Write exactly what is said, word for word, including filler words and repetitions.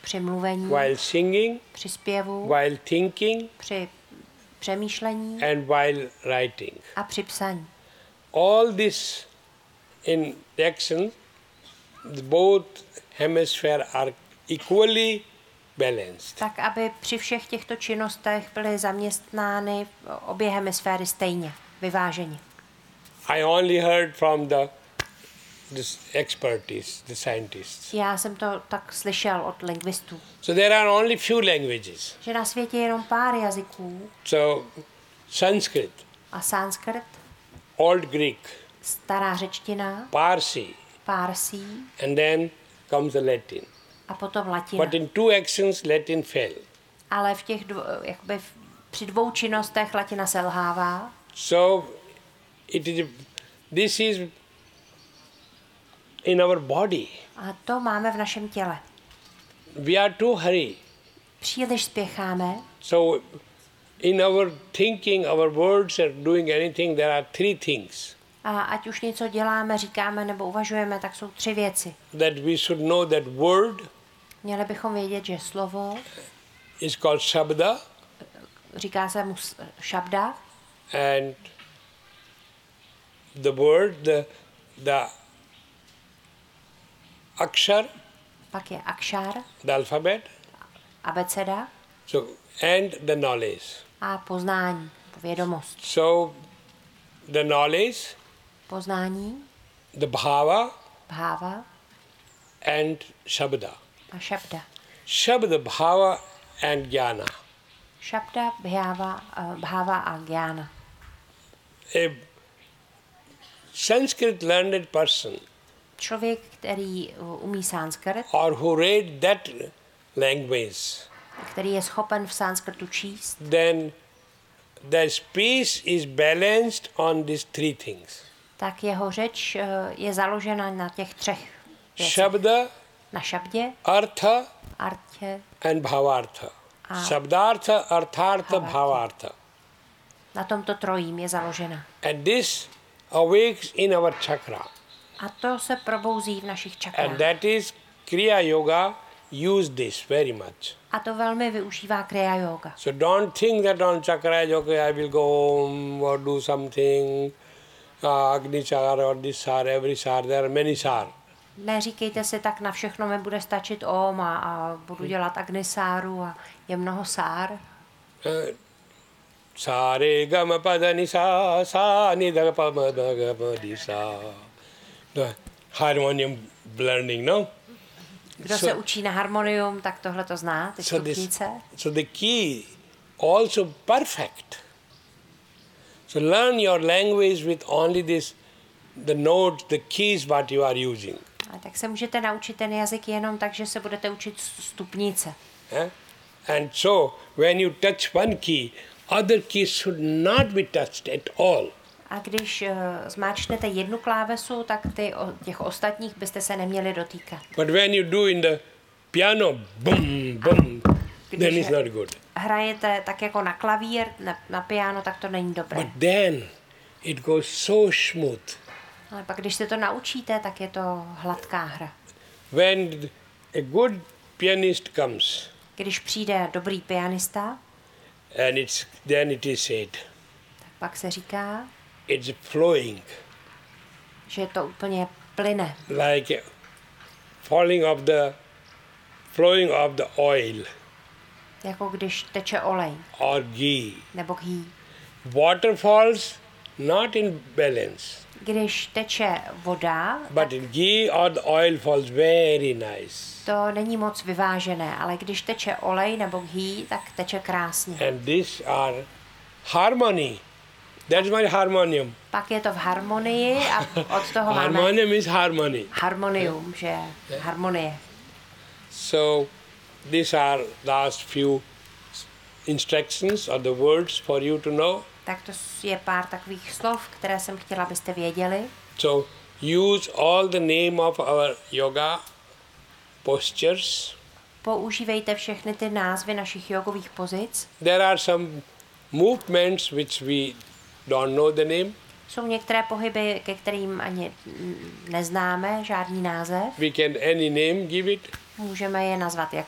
při mluvení, while singing, při zpěvu, while thinking, při přemýšlení and while writing. a při psaní. All this in action, both hemispheres are equally balanced. Tak, aby při všech těchto činnostech byly zaměstnány obě hemisféry stejně, vyváženě. I only heard from the this expertise, the scientists. Já jsem to tak slyšel od lingvistů, So there are only few languages. že na světě je jenom pár jazyků So Sanskrit, a sanskrt, Old Greek, stará řečtina, Parsi, pársí and then comes the Latin. a potom latina. But in two actions, Latin fell. Ale v těch dvo, jakoby v, při dvou činnostech latina selhává. So it is. This is in our body. A to máme v našem těle. We are too hurry. Příliš spěcháme. So in our thinking, our words, or doing anything, there are three things A ať už něco děláme, říkáme nebo uvažujeme, tak jsou tři věci. that we should know. That word Měli bychom vědět, že slovo, is called Shabda, říká se mu s- šabda, and the word, the the akshar, pak je akšár, the alphabet, abeceda so and the knowledge. a poznání, vědomost. So the knowledge, Poznání, the bhava, bháva and Shabda. a šabda. Shabda, bhava, and jnana. Šabda, bháva, eh, bháva a gyána. A Sanskrit learned person Člověk, který eh, umí sanskrt, or who read that language, který je schopen v sanskrtu číst, then the speech is balanced on these three things. tak jeho řeč eh, je založena na těch třech věcech. Shabda, Na šabdě, artha, artě, and bhavartha. Ah. Shabdartha, arthartha, Bhavartha. bhavartha. na tomto trojím je založena. And this awakes in our chakra. A to se probouzí v našich And čakrách. that is Kriya Yoga use this very much. A to velmi využívá Kriya Yoga. So don't think that on chakra yoga I will go home or do something, uh, Agni Char or this sar, every sar, there are many sar. Neříkejte si, tak na všechno mi bude stačit om a, a budu dělat agnisáru a je mnoho sár. Uh, Sare gama pada nisa sa ni da pa ma da ga pa di sa. The harmonium learning, no? Kdo So- se učí na harmonium, tak tohle to zná, ty So this, stupnice. so the key also perfect. So learn your language with only this, the notes, the keys what you are using. A tak se můžete naučit ten jazyk jenom tak, že se budete učit stupnice. Eh? And so when you touch one key, other keys should not be touched at all. A když uh, zmáčknete jednu klávesu, tak ty, o, těch ostatních byste se neměli dotýkat. But when you do in the piano, boom, boom, then it's not good. Hrajete tak jako na klavír, na, na piano, tak to není dobré. But then it goes so smooth. Ale pak, když se to naučíte, tak je to hladká hra. When a good pianist comes, Když přijde dobrý pianista, and it's then it is said, tak pak se říká, it's flowing že to úplně plyne. like falling of the flowing of the oil Jako když teče olej or ghee. nebo ghee. Water falls not in balance, Když teče voda, but in ghee or the oil falls very nice. to není moc vyvážené, ale když teče olej nebo ghee, tak teče krásně. And these are harmony. That's my harmonium. Pak je to v harmonii a od toho máme Harmonium is harmony. harmonium, že harmonie. So these are last few instructions or the words for you to know. Tak to je pár takových slov, které jsem chtěla, abyste věděli. So use all the name of our yoga postures. Používejte všechny ty názvy našich jogových pozic. There are some movements which we don't know the name. Jsou některé pohyby, ke kterým ani neznáme žádný název. We can any name give it. Můžeme je nazvat